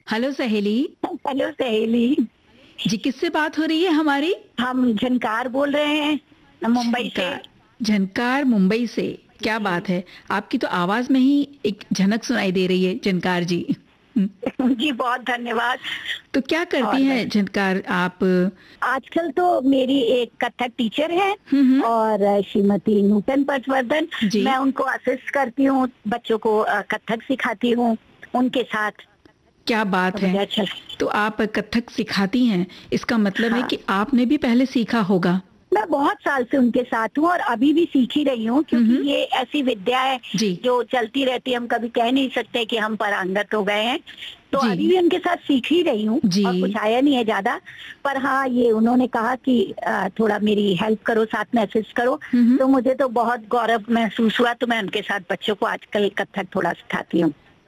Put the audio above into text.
Hello सहेली। Hello सहेली। जी, किससे बात हो रही है हमारी? हम झनकार बोल रहे हैं मुंबई से। झनकार। झनकार मुंबई से। क्या जी। बात है। आपकी तो आवाज में ही एक झनक सुनाई दे रही है झनकार जी। जी बहुत धन्यवाद। तो क्या करती और हैं झनकार आप? आजकल तो मेरी एक कथक टीचर है हम्म। और श्रीमती नूतन पटवर्धन। जी। मैं उनको असिस्ट करती हूँ, बच्चों को कथक सिखाती हूँ उनके साथ। क्या तो बात मुझे है। अच्छा तो आप कथक सिखाती हैं, इसका मतलब है हाँ, कि आपने भी पहले सीखा होगा। मैं बहुत साल से उनके साथ हूँ और अभी भी सीख ही रही हूँ, क्योंकि हम्म। ये ऐसी विद्या है जी। जो चलती रहती है। हम कभी कह नहीं सकते कि हम पारंगत हो गए हैं। तो जी। अभी भी उनके साथ सीख ही रही हूँ जी। और कुछ आया नहीं है ज्यादा। पर हाँ, ये उन्होंने कहा कि थोड़ा मेरी हेल्प करो, साथ में असिस्ट करो। हम्म। तो मुझे तो बहुत गौरव महसूस हुआ, तो मैं उनके साथ बच्चों को आजकल कथक थोड़ा सिखाती हूँ।